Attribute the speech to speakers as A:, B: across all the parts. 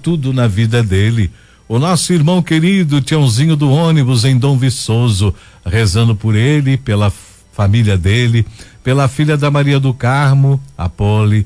A: tudo na vida dele. O nosso irmão querido Tiãozinho do ônibus em Dom Viçoso, rezando por ele, pela família dele, pela filha da Maria do Carmo, a Poli,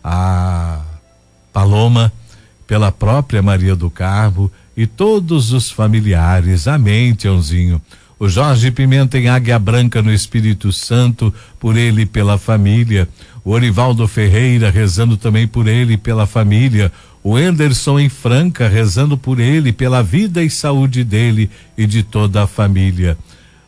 A: a Paloma, pela própria Maria do Carmo e todos os familiares. Amém, Tiãozinho. O Jorge Pimenta em Águia Branca no Espírito Santo, por ele e pela família. O Orivaldo Ferreira rezando também por ele e pela família. O Anderson em Franca rezando por ele, pela vida e saúde dele e de toda a família.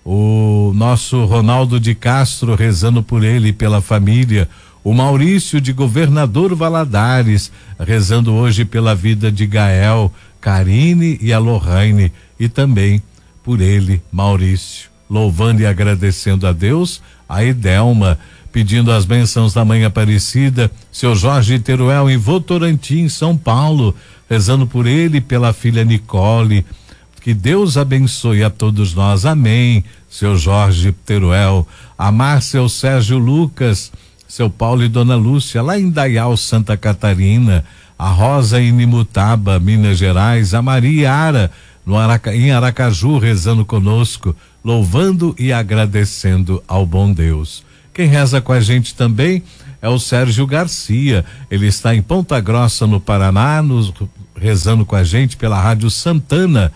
A: O nosso Ronaldo de Castro rezando por ele e pela família. O Maurício de Governador Valadares rezando hoje pela vida de Gael, Karine e a Lohane, e também por ele, Maurício, louvando e agradecendo a Deus. A Edelma pedindo as bênçãos da Mãe Aparecida, seu Jorge Teruel em Votorantim, São Paulo, rezando por ele e pela filha Nicole. Que Deus abençoe a todos nós. Amém. Seu Jorge Teruel, a Márcia, o Sérgio Lucas, seu Paulo e Dona Lúcia, lá em Dayal, Santa Catarina, a Rosa em Nimutaba, Minas Gerais, a Mariara em Aracaju, rezando conosco, louvando e agradecendo ao bom Deus. Quem reza com a gente também é o Sérgio Garcia. Ele está em Ponta Grossa, no Paraná, rezando com a gente pela Rádio Santana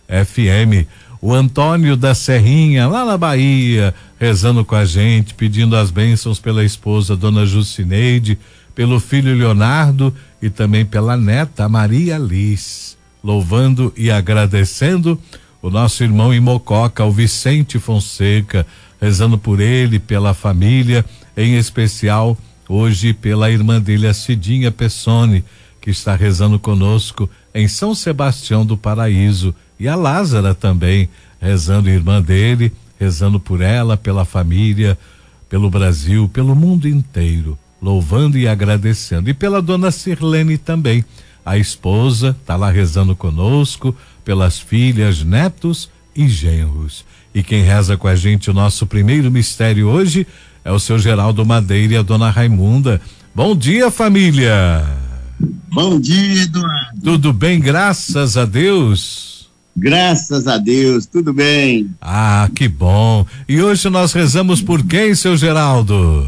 A: FM. O Antônio da Serrinha, lá na Bahia, rezando com a gente, pedindo as bênçãos pela esposa Dona Jucineide, pelo filho Leonardo e também pela neta Maria Liz, louvando e agradecendo. O nosso irmão em Mococa, o Vicente Fonseca, rezando por ele, pela família, em especial hoje pela irmã dele, a Cidinha Pessone, que está rezando conosco em São Sebastião do Paraíso, e a Lázara também rezando, irmã dele, rezando por ela, pela família, pelo Brasil, pelo mundo inteiro, louvando e agradecendo. E pela dona Sirlene também, a esposa, tá lá rezando conosco, pelas filhas, netos e genros. E quem reza com a gente o nosso primeiro mistério hoje é o seu Geraldo Madeira e a dona Raimunda. Bom dia, família!
B: Bom dia, Eduardo.
A: Tudo bem, graças a Deus?
B: Graças a Deus, tudo bem.
A: Ah, que bom. E hoje nós rezamos por quem, seu Geraldo?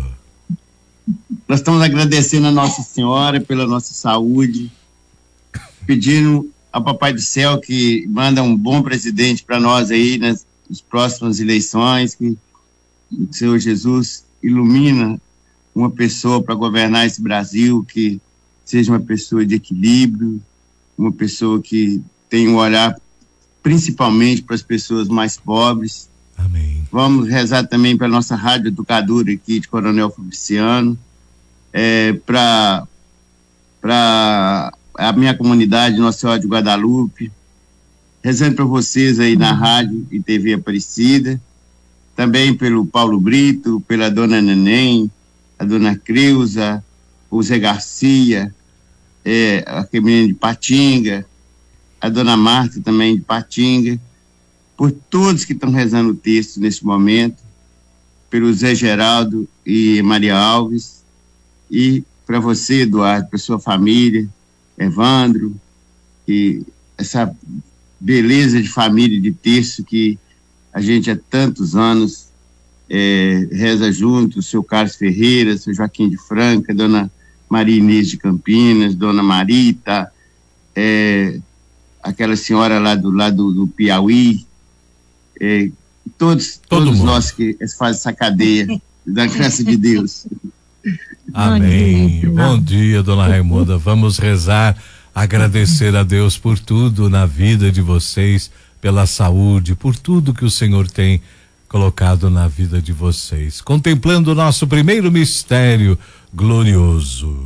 B: Nós estamos agradecendo a Nossa Senhora pela nossa saúde, pedindo ao Papai do Céu que manda um bom presidente para nós aí nas próximas eleições, que o Senhor Jesus ilumina uma pessoa para governar esse Brasil, que seja uma pessoa de equilíbrio, uma pessoa que tenha um olhar principalmente para as pessoas mais pobres.
A: Amém.
B: Vamos rezar também para a nossa rádio educadora aqui de Coronel Fabriciano, para a minha comunidade, Nossa Senhora de Guadalupe, rezando para vocês aí na rádio e TV Aparecida, também pelo Paulo Brito, pela dona Neném, a dona Creuza, o Zé Garcia, a menina de Patinga, a dona Marta também de Patinga, por todos que estão rezando o texto nesse momento, pelo Zé Geraldo e Maria Alves, e para você, Eduardo, para sua família, Evandro, e essa beleza de família de texto que a gente há tantos anos reza junto, o seu Carlos Ferreira, seu Joaquim de Franca, dona Maria Inês de Campinas, dona Marita, aquela senhora lá do Piauí, todos nós que fazem essa cadeia da graça de Deus.
A: Amém. Bom dia, dona Raimunda. Vamos rezar, agradecer a Deus por tudo na vida de vocês, pela saúde, por tudo que o Senhor tem colocado na vida de vocês. Contemplando o nosso primeiro mistério glorioso.